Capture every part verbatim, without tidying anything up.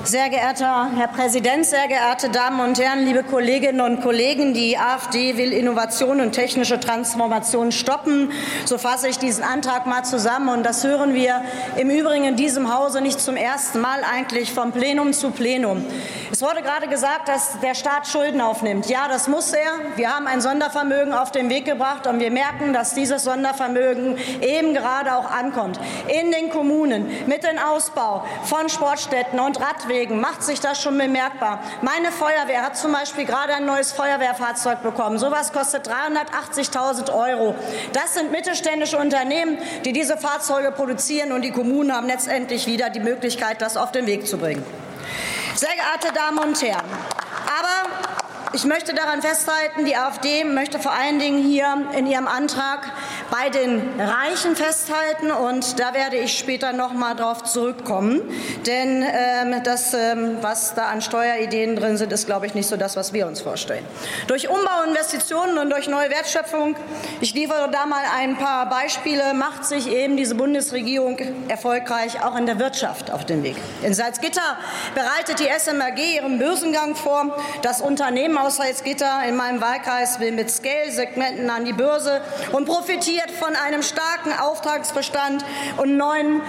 Sehr geehrter Herr Präsident, sehr geehrte Damen und Herren, liebe Kolleginnen und Kollegen! Die AfD will Innovation und technische Transformation stoppen. So fasse ich diesen Antrag mal zusammen. Und das hören wir im Übrigen in diesem Hause nicht zum ersten Mal, eigentlich vom Plenum zu Plenum. Es wurde gerade gesagt, dass der Staat Schulden aufnimmt. Ja, das muss er. Wir haben ein Sondervermögen auf den Weg gebracht, und wir merken, dass dieses Sondervermögen eben gerade auch ankommt. In den Kommunen mit dem Ausbau von Sportstätten und Radwegen macht sich das schon bemerkbar. Meine Feuerwehr hat zum Beispiel gerade ein neues Feuerwehrfahrzeug bekommen. Sowas kostet dreihundertachtzigtausend Euro. Das sind mittelständische Unternehmen, die diese Fahrzeuge produzieren, und die Kommunen haben letztendlich wieder die Möglichkeit, das auf den Weg zu bringen. Sehr geehrte Damen und Herren, aber ich möchte daran festhalten, die AfD möchte vor allen Dingen hier in ihrem Antrag bei den Reichen festhalten, und da werde ich später noch mal drauf zurückkommen. Denn ähm, das, ähm, was da an Steuerideen drin sind, ist, glaube ich, nicht so das, was wir uns vorstellen. Durch Umbau, Investitionen und durch neue Wertschöpfung, ich liefere da mal ein paar Beispiele, macht sich eben diese Bundesregierung erfolgreich auch in der Wirtschaft auf den Weg. In Salzgitter bereitet die S M R G ihren Börsengang vor. Das Unternehmen aus Salzgitter in meinem Wahlkreis will mit Scale-Segmenten an die Börse und profitiert von einem starken Auftragsbestand und neuen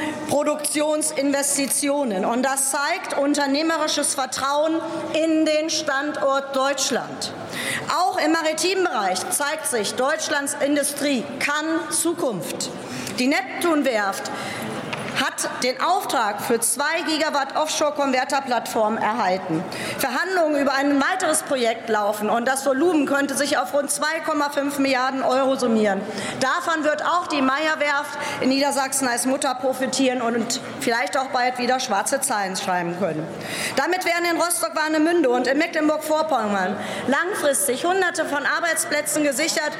Produktionsinvestitionen. Und das zeigt unternehmerisches Vertrauen in den Standort Deutschland. Auch im maritimen Bereich zeigt sich, Deutschlands Industrie kann Zukunft. Die Neptun-Werft hat den Auftrag für zwei Gigawatt Offshore-Konverterplattformen erhalten. Verhandlungen über ein weiteres Projekt laufen, und das Volumen könnte sich auf rund zwei Komma fünf Milliarden Euro summieren. Davon wird auch die Meyer-Werft in Niedersachsen als Mutter profitieren und vielleicht auch bald wieder schwarze Zahlen schreiben können. Damit werden in Rostock-Warnemünde und in Mecklenburg-Vorpommern langfristig Hunderte von Arbeitsplätzen gesichert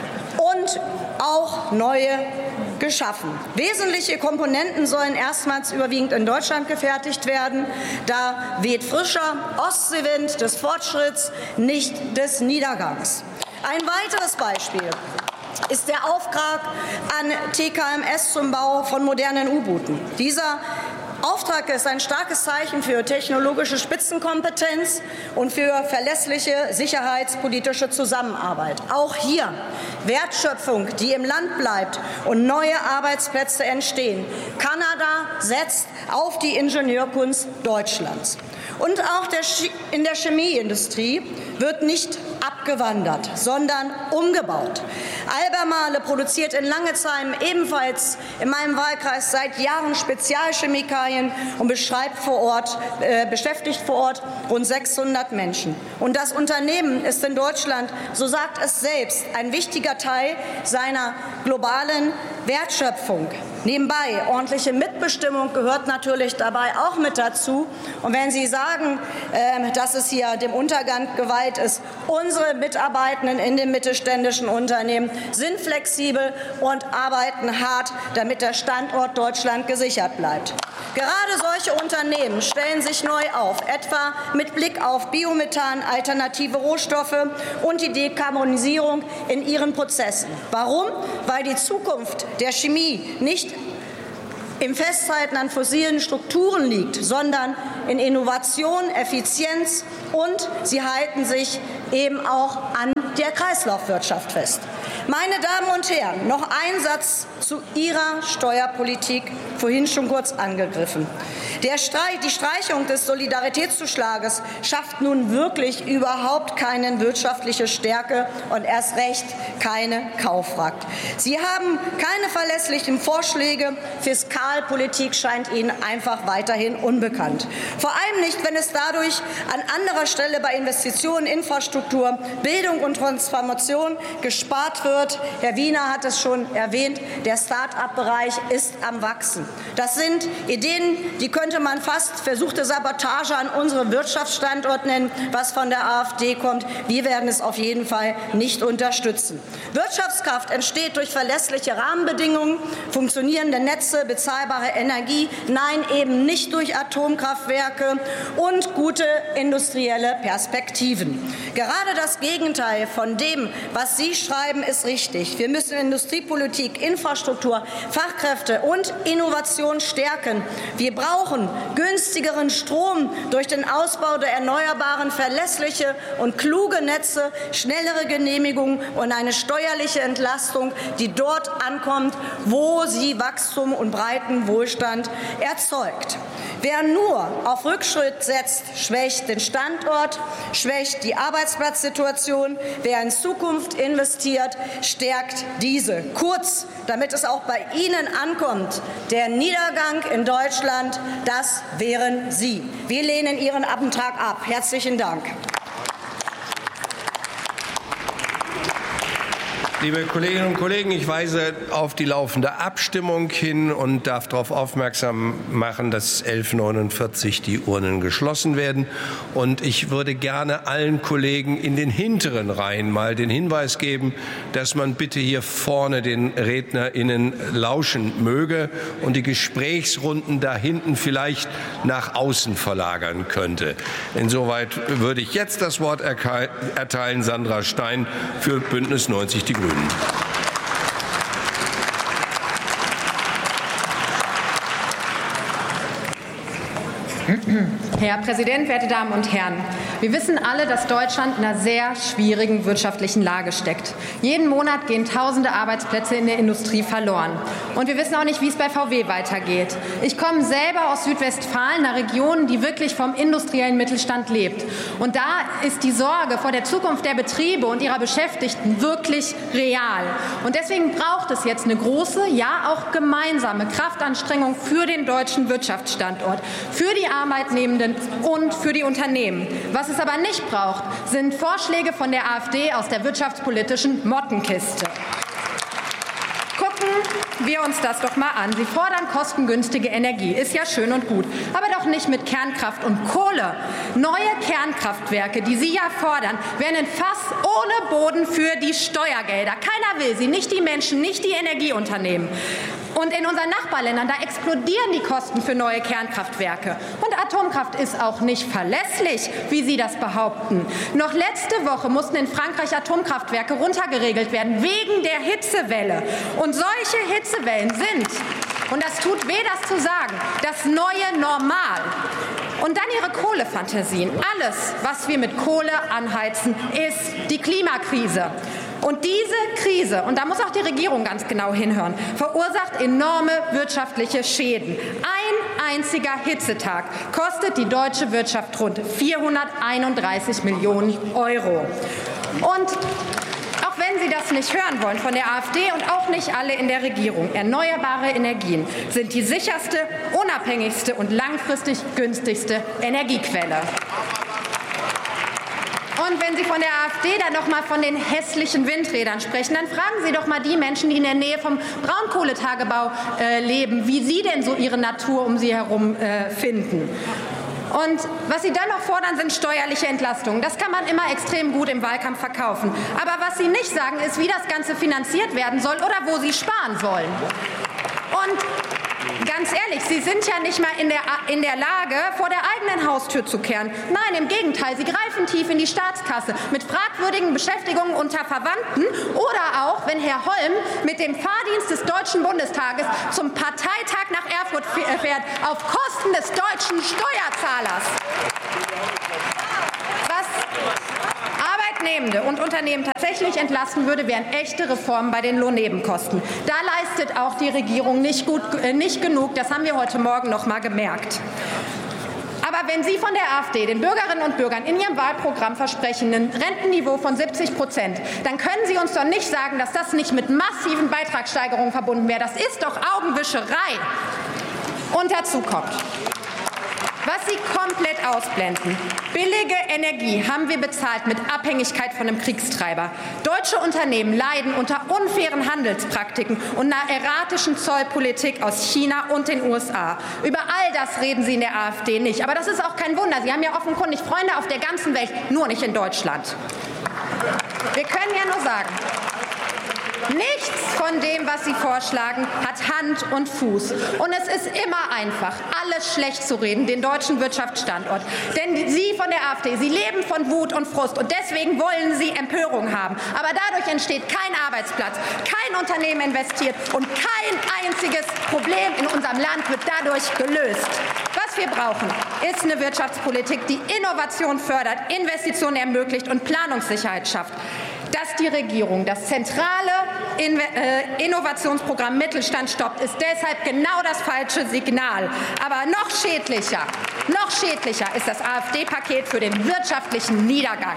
und auch neue geschaffen. Wesentliche Komponenten sollen erstmals überwiegend in Deutschland gefertigt werden. Da weht frischer Ostseewind des Fortschritts, nicht des Niedergangs. Ein weiteres Beispiel ist der Auftrag an T K M S zum Bau von modernen U-Booten. Dieser Auftrag ist ein starkes Zeichen für technologische Spitzenkompetenz und für verlässliche sicherheitspolitische Zusammenarbeit. Auch hier Wertschöpfung, die im Land bleibt und neue Arbeitsplätze entstehen. Kanada setzt auf die Ingenieurkunst Deutschlands. Und auch der in der Chemieindustrie wird nicht abgewandert, sondern umgebaut. Albemarle produziert in Langezheim ebenfalls in meinem Wahlkreis seit Jahren Spezialchemikalien und beschreibt vor Ort, äh, beschäftigt vor Ort rund sechshundert Menschen. Und das Unternehmen ist in Deutschland, so sagt es selbst, ein wichtiger Teil seiner globalen Wertschöpfung. Nebenbei, ordentliche Mitbestimmung gehört natürlich dabei auch mit dazu. Und wenn Sie sagen, äh, dass es hier dem Untergang geweiht ist, unsere Mitarbeitenden in den mittelständischen Unternehmen sind flexibel und arbeiten hart, damit der Standort Deutschland gesichert bleibt. Gerade solche Unternehmen stellen sich neu auf, etwa mit Blick auf Biomethan, alternative Rohstoffe und die Dekarbonisierung in ihren Prozessen. Warum? Weil die Zukunft der Chemie nicht im Festhalten an fossilen Strukturen liegt, sondern in Innovation, Effizienz, und sie halten sich eben auch an der Kreislaufwirtschaft fest. Meine Damen und Herren, noch ein Satz zu Ihrer Steuerpolitik, vorhin schon kurz angegriffen. Der Streich, die Streichung des Solidaritätszuschlages schafft nun wirklich überhaupt keine wirtschaftliche Stärke und erst recht keine Kaufkraft. Sie haben keine verlässlichen Vorschläge. Fiskalpolitik scheint Ihnen einfach weiterhin unbekannt. Vor allem nicht, wenn es dadurch an anderer Stelle bei Investitionen, Infrastruktur, Bildung und Transformation gespart wird. Herr Wiener hat es schon erwähnt, der Start-up-Bereich ist am Wachsen. Das sind Ideen, die könnte man fast versuchte Sabotage an unseren Wirtschaftsstandort nennen, was von der AfD kommt. Wir werden es auf jeden Fall nicht unterstützen. Wirtschaftskraft entsteht durch verlässliche Rahmenbedingungen, funktionierende Netze, bezahlbare Energie, nein, eben nicht durch Atomkraftwerke und gute industrielle Perspektiven. Gerade das Gegenteil von dem, was Sie schreiben, ist richtig. Wir müssen Industriepolitik, Infrastruktur, Fachkräfte und Innovation stärken. Wir brauchen brauchen günstigeren Strom durch den Ausbau der Erneuerbaren, verlässliche und kluge Netze, schnellere Genehmigungen und eine steuerliche Entlastung, die dort ankommt, wo sie Wachstum und breiten Wohlstand erzeugt. Wer nur auf Rückschritt setzt, schwächt den Standort, schwächt die Arbeitsplatzsituation. Wer in Zukunft investiert, stärkt diese. Kurz, damit es auch bei Ihnen ankommt, der Niedergang in Deutschland, das wären Sie. Wir lehnen Ihren Antrag ab. Herzlichen Dank. Liebe Kolleginnen und Kollegen, ich weise auf die laufende Abstimmung hin und darf darauf aufmerksam machen, dass elf Uhr neunundvierzig die Urnen geschlossen werden. Und ich würde gerne allen Kollegen in den hinteren Reihen mal den Hinweis geben, dass man bitte hier vorne den RednerInnen lauschen möge und die Gesprächsrunden da hinten vielleicht nach außen verlagern könnte. Insoweit würde ich jetzt das Wort erteilen, Sandra Stein für Bündnis neunzig Die Grünen. Herr Präsident, werte Damen und Herren! Wir wissen alle, dass Deutschland in einer sehr schwierigen wirtschaftlichen Lage steckt. Jeden Monat gehen tausende Arbeitsplätze in der Industrie verloren. Und wir wissen auch nicht, wie es bei V W weitergeht. Ich komme selber aus Südwestfalen, einer Region, die wirklich vom industriellen Mittelstand lebt. Und da ist die Sorge vor der Zukunft der Betriebe und ihrer Beschäftigten wirklich real. Und deswegen braucht es jetzt eine große, ja auch gemeinsame Kraftanstrengung für den deutschen Wirtschaftsstandort, für die Arbeitnehmenden und für die Unternehmen. Was es aber nicht braucht, sind Vorschläge von der AfD aus der wirtschaftspolitischen Mottenkiste. Gucken wir uns das doch mal an. Sie fordern kostengünstige Energie. Ist ja schön und gut, aber doch nicht mit Kernkraft und Kohle. Neue Kernkraftwerke, die Sie ja fordern, wären ein Fass ohne Boden für die Steuergelder. Keiner will sie, nicht die Menschen, nicht die Energieunternehmen. Und in unseren Nachbarländern, da explodieren die Kosten für neue Kernkraftwerke. Und Atomkraft ist auch nicht verlässlich, wie Sie das behaupten. Noch letzte Woche mussten in Frankreich Atomkraftwerke runtergeregelt werden, wegen der Hitzewelle. Und solche Hitzewellen sind, und das tut weh, das zu sagen, das neue Normal. Und dann Ihre Kohlefantasien. Alles, was wir mit Kohle anheizen, ist die Klimakrise. Und diese Krise, und da muss auch die Regierung ganz genau hinhören, verursacht enorme wirtschaftliche Schäden. Ein einziger Hitzetag kostet die deutsche Wirtschaft rund vierhunderteinunddreißig Millionen Euro. Und auch wenn Sie das nicht hören wollen von der AfD und auch nicht alle in der Regierung, erneuerbare Energien sind die sicherste, unabhängigste und langfristig günstigste Energiequelle. Und wenn Sie von der AfD dann noch mal von den hässlichen Windrädern sprechen, dann fragen Sie doch mal die Menschen, die in der Nähe vom Braunkohletagebau äh, leben, wie sie denn so ihre Natur um sie herum äh, finden. Und was Sie dann noch fordern, sind steuerliche Entlastungen. Das kann man immer extrem gut im Wahlkampf verkaufen. Aber was Sie nicht sagen, ist, wie das Ganze finanziert werden soll oder wo Sie sparen wollen. Und ganz ehrlich, Sie sind ja nicht mal in der, in der Lage, vor der eigenen Haustür zu kehren. Nein, im Gegenteil, Sie greifen tief in die Staatskasse mit fragwürdigen Beschäftigungen unter Verwandten oder auch, wenn Herr Holm mit dem Fahrdienst des Deutschen Bundestages zum Parteitag nach Erfurt fährt, auf Kosten des deutschen Steuerzahlers. Was Arbeitnehmende und Unternehmen tatsächlich entlasten würde, wären echte Reformen bei den Lohnnebenkosten. Da leistet auch die Regierung nicht, gut, äh, nicht genug. Das haben wir heute Morgen noch mal gemerkt. Aber wenn Sie von der AfD den Bürgerinnen und Bürgern in Ihrem Wahlprogramm versprechen, ein Rentenniveau von siebzig Prozent, dann können Sie uns doch nicht sagen, dass das nicht mit massiven Beitragssteigerungen verbunden wäre. Das ist doch Augenwischerei. Und dazu kommt, was Sie komplett ausblenden: billige Energie haben wir bezahlt mit Abhängigkeit von einem Kriegstreiber. Deutsche Unternehmen leiden unter unfairen Handelspraktiken und einer erratischen Zollpolitik aus China und den U S A. Über all das reden Sie in der AfD nicht. Aber das ist auch kein Wunder. Sie haben ja offenkundig Freunde auf der ganzen Welt, nur nicht in Deutschland. Wir können ja nur sagen, nichts von dem, was Sie vorschlagen, hat Hand und Fuß. Und es ist immer einfach, alles schlecht zu reden, den deutschen Wirtschaftsstandort. Denn Sie von der AfD, Sie leben von Wut und Frust. Und deswegen wollen Sie Empörung haben. Aber dadurch entsteht kein Arbeitsplatz, kein Unternehmen investiert und kein einziges Problem in unserem Land wird dadurch gelöst. Was wir brauchen, ist eine Wirtschaftspolitik, die Innovation fördert, Investitionen ermöglicht und Planungssicherheit schafft. Dass die Regierung das zentrale Innovationsprogramm Mittelstand stoppt, ist deshalb genau das falsche Signal. Aber noch schädlicher, noch schädlicher ist das AfD-Paket für den wirtschaftlichen Niedergang.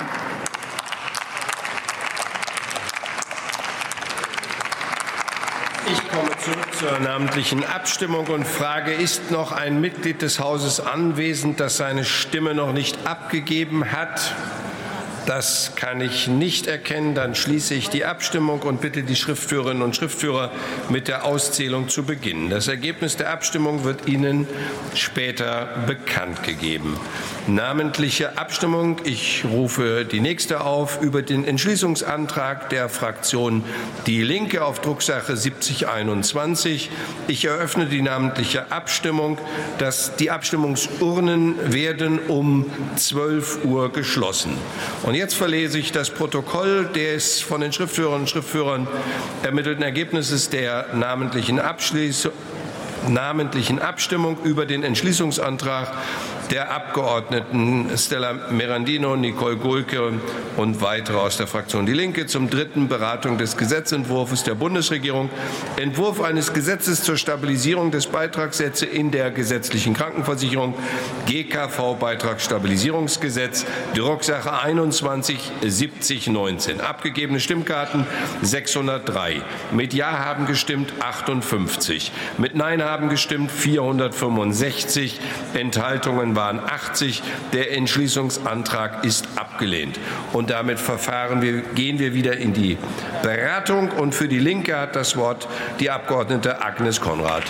Ich komme zurück zur namentlichen Abstimmung und frage, ist noch ein Mitglied des Hauses anwesend, das seine Stimme noch nicht abgegeben hat? Das kann ich nicht erkennen. Dann schließe ich die Abstimmung und bitte die Schriftführerinnen und Schriftführer, mit der Auszählung zu beginnen. Das Ergebnis der Abstimmung wird Ihnen später bekannt gegeben. Namentliche Abstimmung. Ich rufe die nächste auf über den Entschließungsantrag der Fraktion Die Linke auf Drucksache siebzig einundzwanzig. Ich eröffne die namentliche Abstimmung. Das, die Abstimmungsurnen werden um zwölf Uhr geschlossen. Und jetzt verlese ich das Protokoll des von den Schriftführerinnen und Schriftführern ermittelten Ergebnisses der namentlichen, namentlichen Abstimmung über den Entschließungsantrag der Abgeordneten Stella Merendino, Nicole Gulke und weitere aus der Fraktion Die Linke zum dritten Beratung des Gesetzentwurfs der Bundesregierung, Entwurf eines Gesetzes zur Stabilisierung des Beitragssätze in der gesetzlichen Krankenversicherung, G K V-Beitragsstabilisierungsgesetz, Drucksache einundzwanzig siebzig neunzehn. Abgegebene Stimmkarten sechshundertdrei. Mit Ja haben gestimmt achtundfünfzig. Mit Nein haben gestimmt vierhundertfünfundsechzig. Enthaltungen waren achtzig. Der Entschließungsantrag ist abgelehnt. Und damit verfahren wir, gehen wir wieder in die Beratung. Und für die Linke hat das Wort die Abgeordnete Agnes Konrad.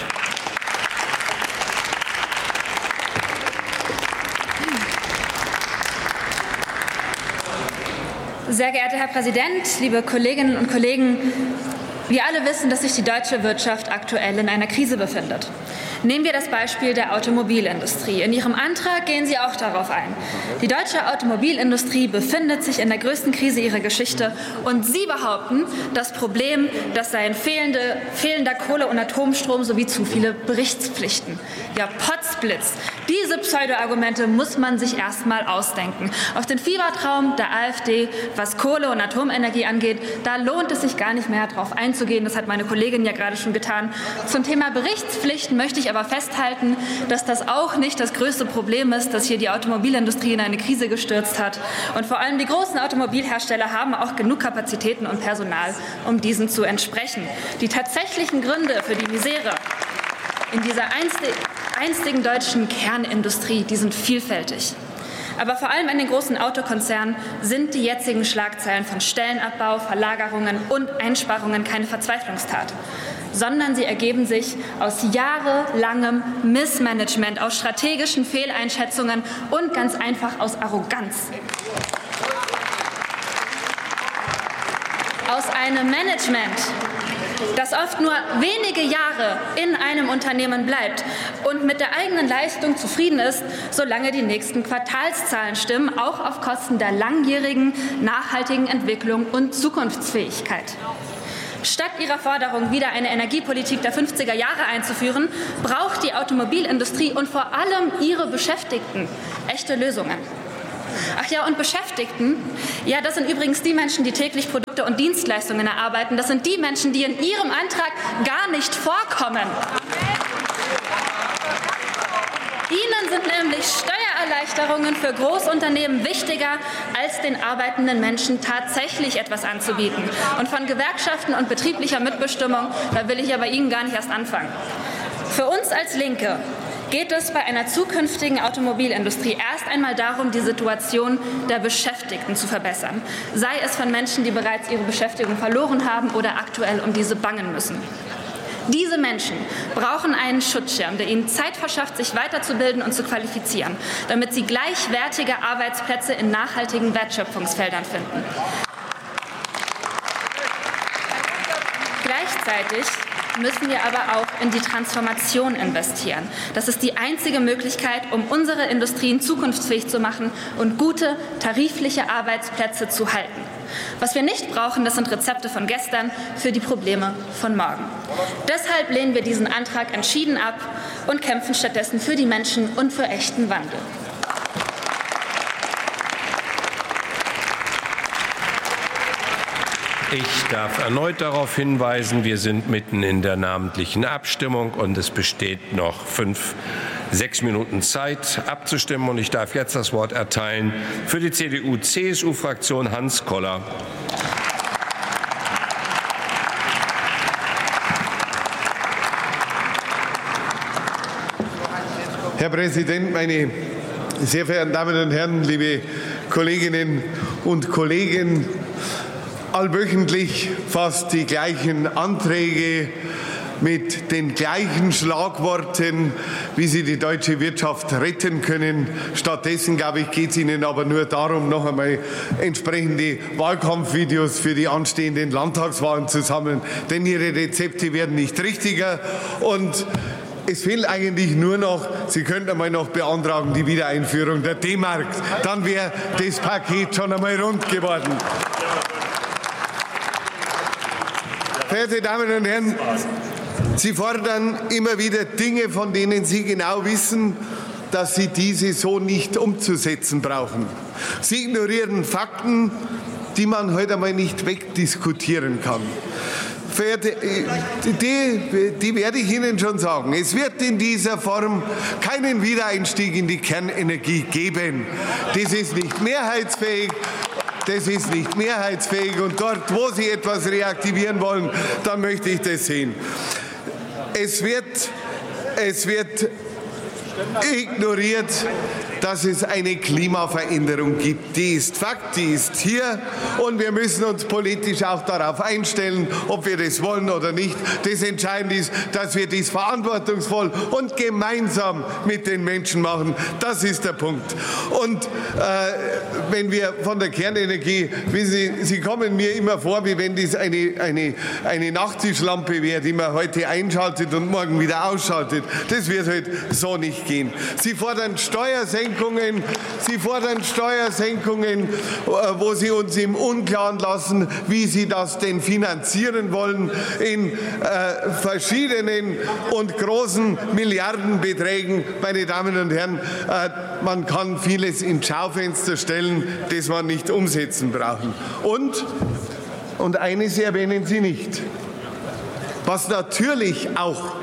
Sehr geehrter Herr Präsident, liebe Kolleginnen und Kollegen! Wir alle wissen, dass sich die deutsche Wirtschaft aktuell in einer Krise befindet. Nehmen wir das Beispiel der Automobilindustrie. In Ihrem Antrag gehen Sie auch darauf ein. Die deutsche Automobilindustrie befindet sich in der größten Krise ihrer Geschichte. Und Sie behaupten, das Problem, das seien fehlende, fehlender Kohle- und Atomstrom sowie zu viele Berichtspflichten. Ja, Potzblitz. Diese Pseudo-Argumente muss man sich erst mal ausdenken. Auf den Fiebertraum der AfD, was Kohle- und Atomenergie angeht, da lohnt es sich gar nicht mehr darauf einzugehen. Das hat meine Kollegin ja gerade schon getan. Zum Thema Berichtspflichten möchte ich aber festhalten, dass das auch nicht das größte Problem ist, das hier die Automobilindustrie in eine Krise gestürzt hat. Und vor allem die großen Automobilhersteller haben auch genug Kapazitäten und Personal, um diesen zu entsprechen. Die tatsächlichen Gründe für die Misere in dieser einstigen deutschen Kernindustrie, die sind vielfältig. Aber vor allem in den großen Autokonzernen sind die jetzigen Schlagzeilen von Stellenabbau, Verlagerungen und Einsparungen keine Verzweiflungstat, sondern sie ergeben sich aus jahrelangem Missmanagement, aus strategischen Fehleinschätzungen und ganz einfach aus Arroganz. Aus einem Management, das oft nur wenige Jahre in einem Unternehmen bleibt und mit der eigenen Leistung zufrieden ist, solange die nächsten Quartalszahlen stimmen, auch auf Kosten der langjährigen, nachhaltigen Entwicklung und Zukunftsfähigkeit. Statt ihrer Forderung, wieder eine Energiepolitik der fünfziger Jahre einzuführen, braucht die Automobilindustrie und vor allem ihre Beschäftigten echte Lösungen. Ach ja, und Beschäftigten, ja, das sind übrigens die Menschen, die täglich Produkte und Dienstleistungen erarbeiten. Das sind die Menschen, die in Ihrem Antrag gar nicht vorkommen. Ihnen sind nämlich Steuererleichterungen für Großunternehmen wichtiger, als den arbeitenden Menschen tatsächlich etwas anzubieten. Und von Gewerkschaften und betrieblicher Mitbestimmung, da will ich ja bei Ihnen gar nicht erst anfangen. Für uns als Linke geht es bei einer zukünftigen Automobilindustrie erst einmal darum, die Situation der Beschäftigten zu verbessern, sei es von Menschen, die bereits ihre Beschäftigung verloren haben oder aktuell um diese bangen müssen. Diese Menschen brauchen einen Schutzschirm, der ihnen Zeit verschafft, sich weiterzubilden und zu qualifizieren, damit sie gleichwertige Arbeitsplätze in nachhaltigen Wertschöpfungsfeldern finden. Gleichzeitig müssen wir aber auch in die Transformation investieren. Das ist die einzige Möglichkeit, um unsere Industrien zukunftsfähig zu machen und gute tarifliche Arbeitsplätze zu halten. Was wir nicht brauchen, das sind Rezepte von gestern für die Probleme von morgen. Deshalb lehnen wir diesen Antrag entschieden ab und kämpfen stattdessen für die Menschen und für echten Wandel. Ich darf erneut darauf hinweisen, wir sind mitten in der namentlichen Abstimmung und es besteht noch fünf, sechs Minuten Zeit abzustimmen. Und ich darf jetzt das Wort erteilen für die C D U C S U-Fraktion Hans Koller. Herr Präsident, meine sehr verehrten Damen und Herren, liebe Kolleginnen und Kollegen! Allwöchentlich fast die gleichen Anträge mit den gleichen Schlagworten, wie sie die deutsche Wirtschaft retten können. Stattdessen, glaube ich, geht es Ihnen aber nur darum, noch einmal entsprechende Wahlkampfvideos für die anstehenden Landtagswahlen zu sammeln. Denn Ihre Rezepte werden nicht richtiger. Und es fehlt eigentlich nur noch, Sie könnten einmal noch beantragen, die Wiedereinführung der D-Mark. Dann wäre das Paket schon einmal rund geworden. Verehrte Damen und Herren, Sie fordern immer wieder Dinge, von denen Sie genau wissen, dass Sie diese so nicht umzusetzen brauchen. Sie ignorieren Fakten, die man heute einmal nicht wegdiskutieren kann. Verehrte, die, die werde ich Ihnen schon sagen. Es wird in dieser Form keinen Wiedereinstieg in die Kernenergie geben. Das ist nicht mehrheitsfähig. Das ist nicht mehrheitsfähig. Und dort, wo Sie etwas reaktivieren wollen, dann möchte ich das sehen. Es wird, es wird ignoriert, dass es eine Klimaveränderung gibt. Die ist Fakt, die ist hier und wir müssen uns politisch auch darauf einstellen, ob wir das wollen oder nicht. Das Entscheidende ist, dass wir dies verantwortungsvoll und gemeinsam mit den Menschen machen. Das ist der Punkt. Und äh, wenn wir von der Kernenergie, wissen Sie, Sie kommen mir immer vor, wie wenn das eine, eine, eine Nachttischlampe wäre, die man heute einschaltet und morgen wieder ausschaltet. Das wird halt so nicht gehen. Sie fordern Steuersenkungen. Sie fordern Steuersenkungen, wo Sie uns im Unklaren lassen, wie Sie das denn finanzieren wollen, in äh, verschiedenen und großen Milliardenbeträgen. Meine Damen und Herren, äh, man kann vieles ins Schaufenster stellen, das man nicht umsetzen brauchen. Und, und eines erwähnen Sie nicht, was natürlich auch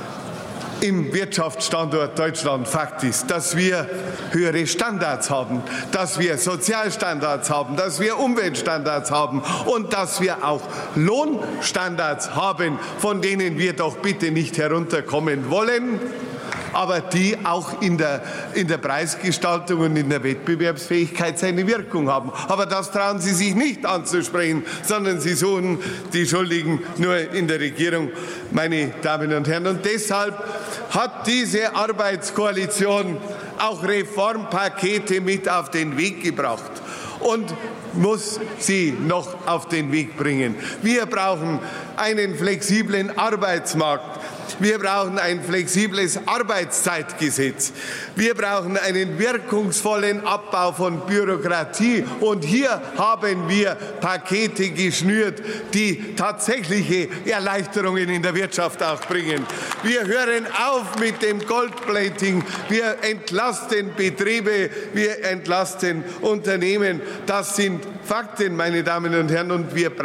im Wirtschaftsstandort Deutschland Fakt ist, dass wir höhere Standards haben, dass wir Sozialstandards haben, dass wir Umweltstandards haben und dass wir auch Lohnstandards haben, von denen wir doch bitte nicht herunterkommen wollen, aber die auch in der, in der Preisgestaltung und in der Wettbewerbsfähigkeit seine Wirkung haben. Aber das trauen Sie sich nicht anzusprechen, sondern Sie suchen die Schuldigen nur in der Regierung, meine Damen und Herren. Und deshalb hat diese Arbeitskoalition auch Reformpakete mit auf den Weg gebracht und muss sie noch auf den Weg bringen. Wir brauchen einen flexiblen Arbeitsmarkt. Wir brauchen ein flexibles Arbeitszeitgesetz. Wir brauchen einen wirkungsvollen Abbau von Bürokratie. Und hier haben wir Pakete geschnürt, die tatsächliche Erleichterungen in der Wirtschaft auch bringen. Wir hören auf mit dem Goldplating. Wir entlasten Betriebe, wir entlasten Unternehmen. Das sind Fakten, meine Damen und Herren. Und wir